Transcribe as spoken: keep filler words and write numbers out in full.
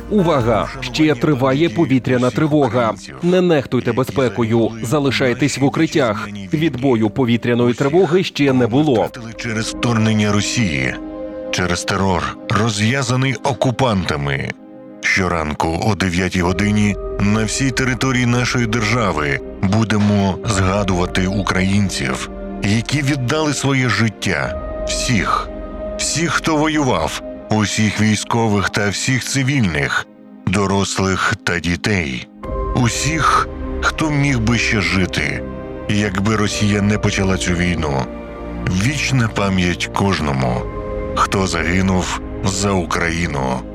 Увага! Ще триває повітряна тривога. Не нехтуйте безпекою, залишайтесь в укриттях. Відбою повітряної тривоги ще не було. Через вторгнення Росії, через терор, розв'язаний окупантами. Щоранку о дев'ятій годині на всій території нашої держави будемо згадувати українців, які віддали своє життя. Всіх. Всіх, хто воював. Усіх військових та всіх цивільних, дорослих та дітей. Усіх, хто міг би ще жити, якби Росія не почала цю війну. Вічна пам'ять кожному, хто загинув за Україну.